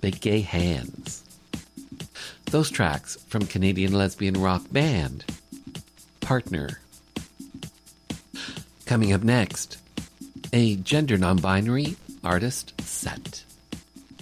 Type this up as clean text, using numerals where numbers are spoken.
Big Gay Hands. Those tracks from Canadian lesbian rock band Partner. Coming up next, a gender non-binary artist set.